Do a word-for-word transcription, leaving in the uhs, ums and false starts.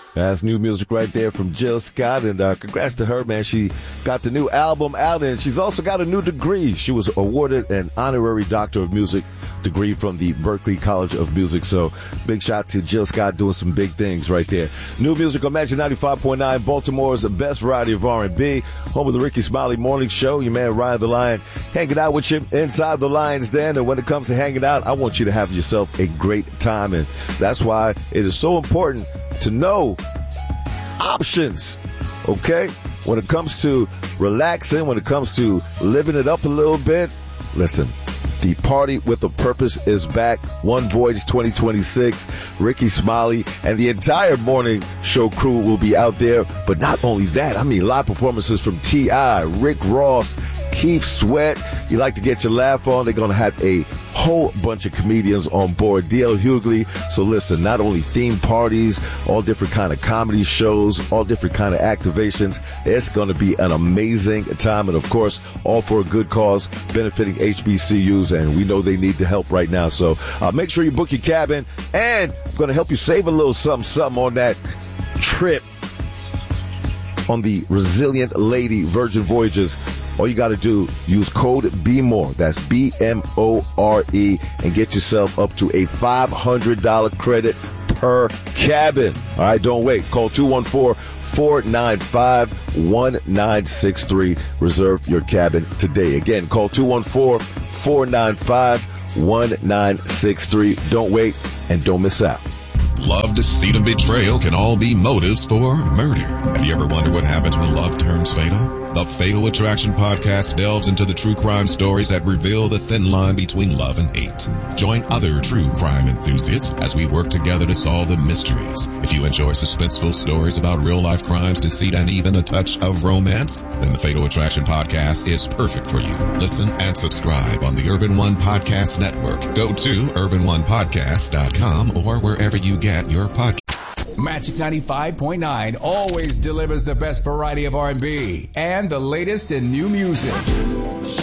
That's new music right there from Jill Scott, and uh, congrats to her, man. She got the new album out, and she's also got a new degree. She was awarded an honorary Doctor of Music degree from the Berklee College of Music. So big shout to Jill Scott doing some big things right there. New music on Magic ninety-five point nine, Baltimore's best variety of R and B. Home of the Ricky Smiley Morning Show. Your man Ryan the Lion hanging out with you inside the Lion's Den. And when it comes to hanging out, I want you to have yourself a great time. And that's why it is so important to know options, okay? When it comes to relaxing, when it comes to living it up a little bit, listen, the Party with a Purpose is back. One Voyage twenty twenty-six. Ricky Smiley and the entire morning show crew will be out there. But not only that, I mean, live performances from T I, Rick Ross, Keith Sweat. You like to get your laugh on. They're going to have a whole bunch of comedians on board. D L Hughley. So listen, not only theme parties, all different kind of comedy shows, all different kind of activations. It's going to be an amazing time. And of course, all for a good cause, benefiting H B C Us. And we know they need the help right now. So uh, make sure you book your cabin, and I'm going to help you save a little something, something on that trip on the Resilient Lady Virgin Voyages. All you got to do, use code B M O R E, that's B M O R E, and get yourself up to a five hundred dollars credit per cabin. All right, don't wait. Call two one four, four nine five, one nine six three. Reserve your cabin today. Again, call two one four, four nine five, one nine six three. Don't wait and don't miss out. Love, deceit, and betrayal can all be motives for murder. Have you ever wondered what happens when love turns fatal? The Fatal Attraction Podcast delves into the true crime stories that reveal the thin line between love and hate. Join other true crime enthusiasts as we work together to solve the mysteries. If you enjoy suspenseful stories about real-life crimes, deceit, and even a touch of romance, then the Fatal Attraction Podcast is perfect for you. Listen and subscribe on the Urban One Podcast Network. Go to urban one podcast dot com or wherever you get your podcast. Magic ninety-five point nine always delivers the best variety of R and B and the latest in new music.